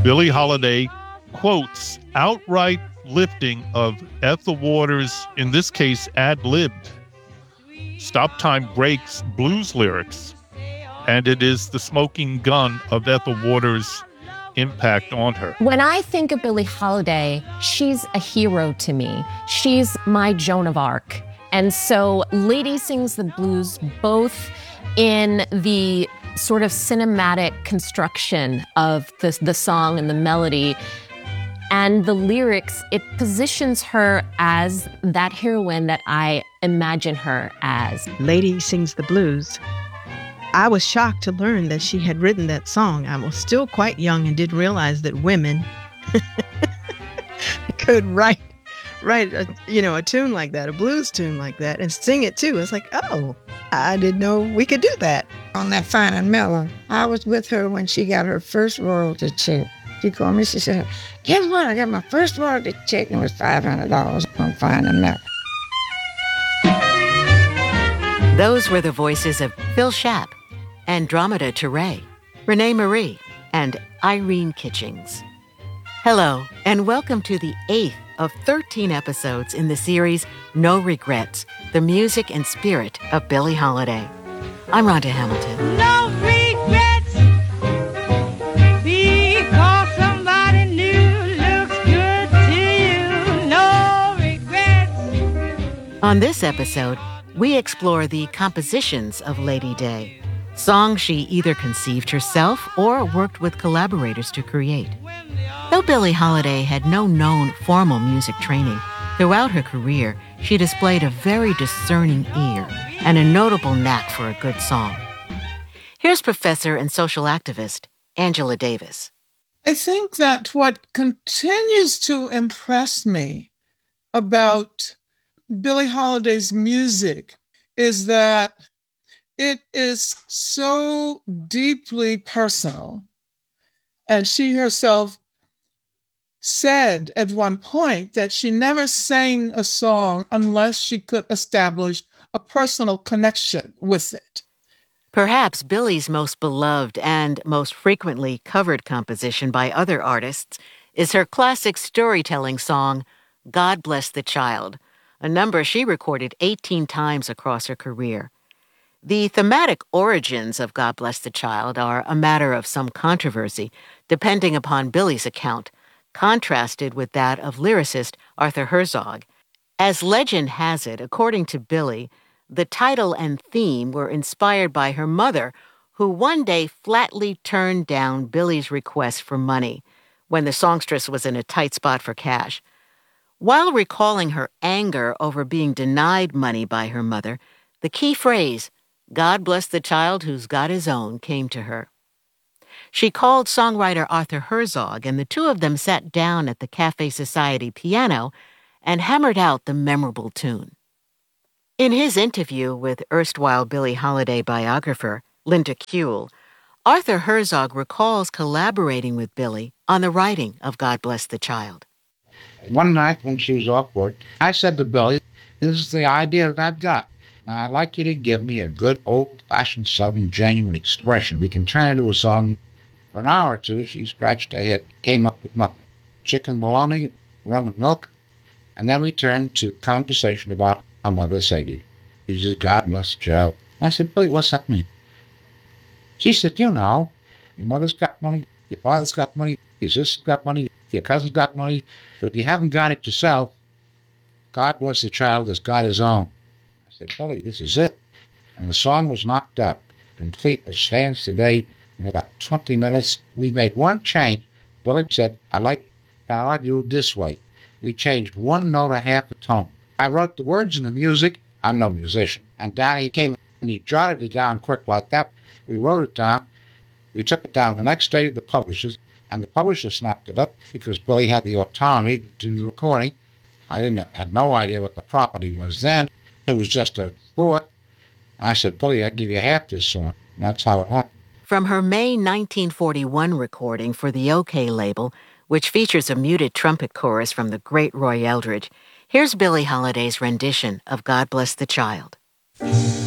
Billie Holiday quotes outright lifting of Ethel Waters', in this case, ad-libbed Stop Time Breaks blues lyrics, and it is the smoking gun of Ethel Waters' impact on her. When I think of Billie Holiday, she's a hero to me. She's my Joan of Arc. And so Lady Sings the Blues, both in the sort of cinematic construction of the song and the melody and the lyrics, it positions her as that heroine that I imagine her as. Lady Sings the Blues. I was shocked to learn that she had written that song. I was still quite young and didn't realize that women could write a tune like that, a blues tune like that, and sing it too. It's like, oh, I didn't know we could do that. On that Fine and Mellow, I was with her when she got her first royalty check. She called me, she said, guess what? I got my first royalty check, and it was $500 on Fine and Mellow. Those were the voices of Phil Schaap, Andromeda Ture, Renee Marie, and Irene Kitchings. Hello, and welcome to the 8th of 13 episodes in the series No Regrets, the music and spirit of Billie Holiday. I'm Rhonda Hamilton. No regrets, because somebody new looks good to you. No regrets. On this episode, we explore the compositions of Lady Day, songs she either conceived herself or worked with collaborators to create. Though Billie Holiday had no known formal music training, throughout her career, she displayed a very discerning ear and a notable knack for a good song. Here's professor and social activist Angela Davis. I think that what continues to impress me about Billie Holiday's music is that it is so deeply personal. And she herself said at one point that she never sang a song unless she could establish a personal connection with it. Perhaps Billie's most beloved and most frequently covered composition by other artists is her classic storytelling song, God Bless the Child, a number she recorded 18 times across her career. The thematic origins of God Bless the Child are a matter of some controversy, depending upon Billie's account, contrasted with that of lyricist Arthur Herzog. As legend has it, according to Billie, the title and theme were inspired by her mother, who one day flatly turned down Billie's request for money when the songstress was in a tight spot for cash. While recalling her anger over being denied money by her mother, the key phrase, God bless the child who's got his own, came to her. She called songwriter Arthur Herzog, and the two of them sat down at the Cafe Society piano and hammered out the memorable tune. In his interview with erstwhile Billie Holiday biographer Linda Kuehl, Arthur Herzog recalls collaborating with Billie on the writing of God Bless the Child. One night when she was off work, I said to Billie, this is the idea that I've got. Now, I'd like you to give me a good old-fashioned Southern genuine expression. We can turn it into a song. For an hour or two, she scratched her head, came up with nothing. Chicken bologna, rum and milk, and then we turned to conversation about her mother, Sadie. She said, God bless the child. I said, Billie, what's that mean? She said, you know, your mother's got money, your father's got money, your sister's got money, your cousin's got money, but if you haven't got it yourself, God bless the child has got his own. I said, Billie, this is it. And the song was knocked up, complete as stands today. In about 20 minutes, we made one change. Billie said, I like how I do it this way. We changed one note or half a tone. I wrote the words and the music. I'm no musician. And Danny came and he jotted it down quick like that. We wrote it down. We took it down the next day to the publishers, and the publisher snapped it up because Billie had the autonomy to do the recording. I had no idea what the property was then. It was just a thought. I said, Billie, I'll give you half this song. And that's how it happened. From her May 1941 recording for the OK label, which features a muted trumpet chorus from the great Roy Eldridge, here's Billie Holiday's rendition of God Bless the Child.